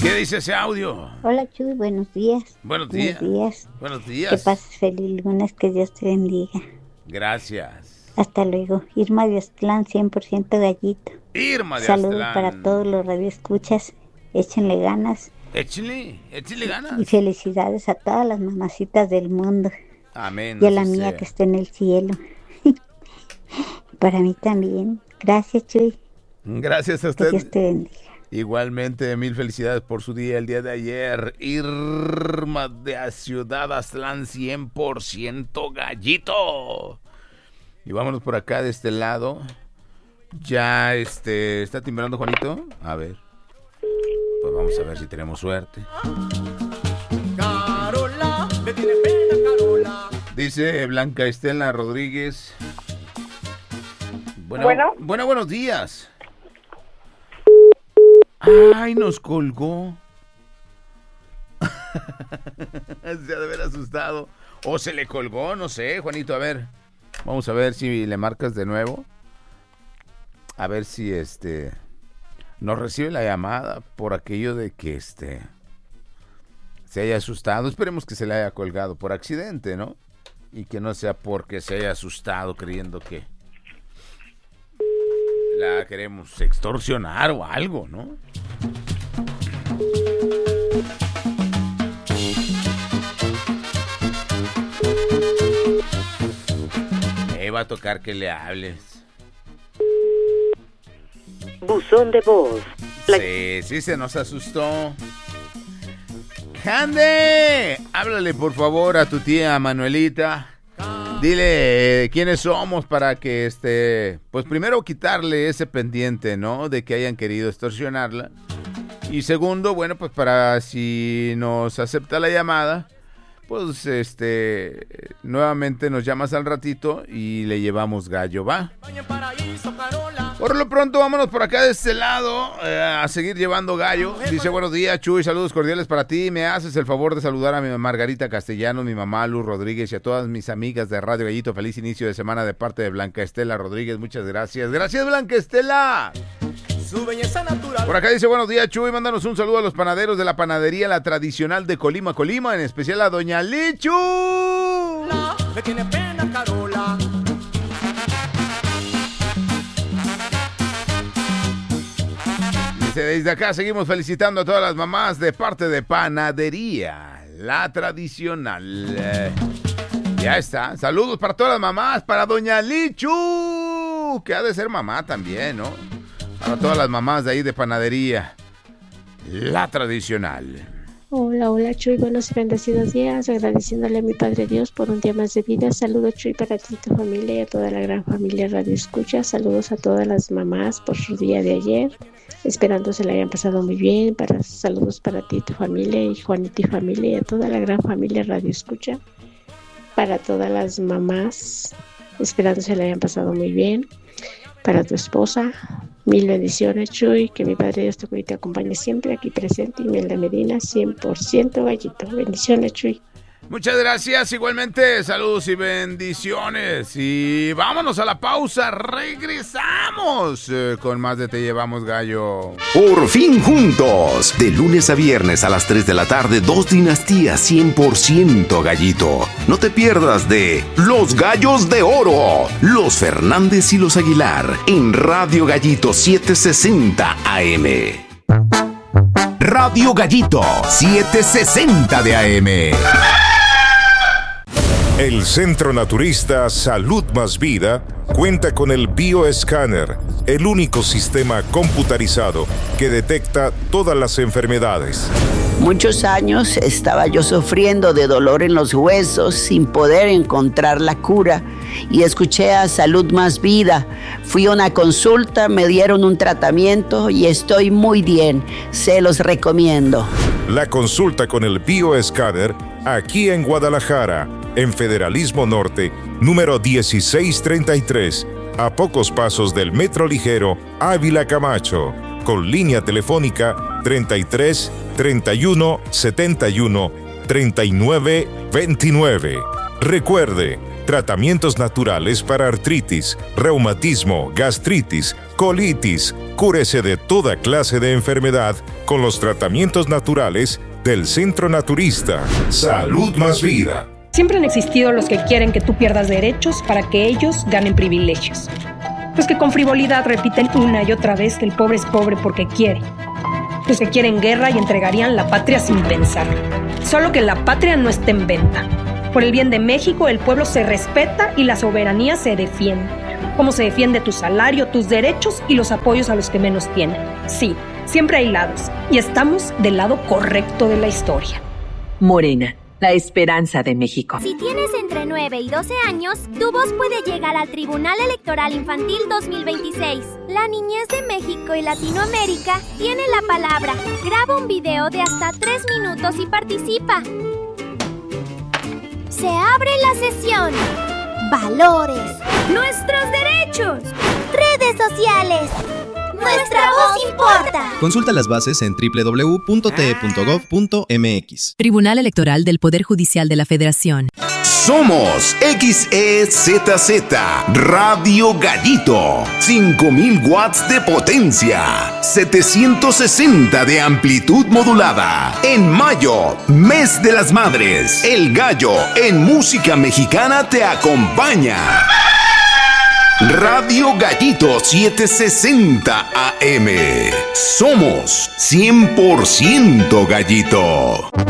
¿Qué dice ese audio? Hola, Chuy, buenos días. Buenos días. Buenos días. Buenos días. Que pases feliz lunes, que Dios te bendiga. Gracias. Hasta luego. Irma de Aztlán, 100% gallito. Irma de Saludos Aztlán. para todos los radioescuchas. Échenle ganas. Échenle ganas. Y felicidades a todas las mamacitas del mundo. Amén. Y a la mía que está en el cielo. Para mí también. Gracias, Chuy. Gracias a usted. Que Dios te bendiga. Igualmente, mil felicidades por su día, el día de ayer. Irma de Ciudad Aztlán, 100% gallito. Y vámonos por acá de este lado. Ya está timbrando Juanito. A ver. Pues vamos a ver si tenemos suerte. Carola, me tiene pena, Carola. Dice Blanca Estela Rodríguez. Bueno. Buenos días. Ay, nos colgó. Se ha de haber asustado. O se le colgó, no sé, Juanito, a ver. Vamos a ver si le marcas de nuevo. A ver si nos recibe la llamada por aquello de que se haya asustado. Esperemos que se le haya colgado por accidente, ¿no? Y que no sea porque se haya asustado creyendo que la queremos extorsionar o algo, ¿no? Va a tocar que le hables. Buzón de voz. Sí, se nos asustó. Jande, háblale por favor a tu tía Manuelita. Dile quiénes somos para que pues primero quitarle ese pendiente, ¿no? De que hayan querido extorsionarla. Y segundo, bueno, pues para si nos acepta la llamada, pues nuevamente nos llamas al ratito y le llevamos gallo, ¿va? Por lo pronto vámonos por acá de este lado a seguir llevando gallo. Dice: buenos días, Chuy, saludos cordiales para ti. Me haces el favor de saludar a mi Margarita Castellanos, mi mamá Luz Rodríguez y a todas mis amigas de Radio Gallito. Feliz inicio de semana de parte de Blanca Estela Rodríguez. Muchas gracias. Gracias, Blanca Estela. Su belleza natural. Por acá dice: buenos días, Chuy, mándanos un saludo a los panaderos de la panadería La Tradicional de Colima, en especial a doña Lichu. Me tiene pena, Carola. Dice: desde acá seguimos felicitando a todas las mamás de parte de Panadería La Tradicional. Ya está, saludos para todas las mamás, para doña Lichu, que ha de ser mamá también, ¿no? Para todas las mamás de ahí de Panadería La Tradicional. Hola Chuy, buenos y bendecidos días, agradeciéndole a mi Padre Dios por un día más de vida. Saludos, Chuy, para ti, tu familia y a toda la gran familia Radio Escucha. Saludos a todas las mamás por su día de ayer, esperando se la hayan pasado muy bien. Saludos para ti, tu familia, y Juanito y familia, y a toda la gran familia Radio Escucha. Para todas las mamás, esperando se la hayan pasado muy bien. Para tu esposa, mil bendiciones, Chuy, que mi Padre Dios te cuide y te acompañe siempre aquí presente. Imelda Medina, 100% gallito. Bendiciones, Chuy. Muchas gracias, igualmente, saludos y bendiciones. Y vámonos a la pausa, regresamos con más de Te Llevamos Gallo. Por fin juntos, de lunes a viernes a las 3 de la tarde, 2 dinastías 100% gallito. No te pierdas de Los Gallos de Oro, los Fernández y los Aguilar, en Radio Gallito 760 AM. Radio Gallito 760 de AM. El Centro Naturista Salud Más Vida cuenta con el Bioescáner, el único sistema computarizado que detecta todas las enfermedades. Muchos años estaba yo sufriendo de dolor en los huesos sin poder encontrar la cura y escuché a Salud Más Vida. Fui a una consulta, me dieron un tratamiento y estoy muy bien. Se los recomiendo. La consulta con el Bioescáner aquí en Guadalajara, en Federalismo Norte, número 1633, a pocos pasos del Metro Ligero Ávila Camacho, con línea telefónica 33 31 71 39 29. Recuerde, tratamientos naturales para artritis, reumatismo, gastritis, colitis, Cúrese de toda clase de enfermedad con los tratamientos naturales del Centro Naturista. Salud más vida. Siempre han existido los que quieren que tú pierdas derechos para que ellos ganen privilegios. Los que con frivolidad repiten una y otra vez que el pobre es pobre porque quiere. Los que quieren guerra y entregarían la patria sin pensar. Solo que la patria no está en venta. Por el bien de México, el pueblo se respeta y la soberanía se defiende. Como se defiende tu salario, tus derechos y los apoyos a los que menos tienen. Sí, siempre hay lados. Y estamos del lado correcto de la historia. Morena, la esperanza de México. Si tienes entre 9 y 12 años, tu voz puede llegar al Tribunal Electoral Infantil 2026. La niñez de México y Latinoamérica tiene la palabra. Graba un video de hasta 3 minutos y participa. Se abre la sesión. Valores. Nuestros derechos. Redes sociales. Nuestra voz importa. Consulta las bases en www.te.gov.mx. Tribunal Electoral del Poder Judicial de la Federación. Somos XEZZ Radio Gallito. 5000 watts de potencia. 760 de amplitud modulada. En mayo, mes de las madres. El gallo en música mexicana te acompaña. Radio Gallito 760 AM. Somos 100% Gallito.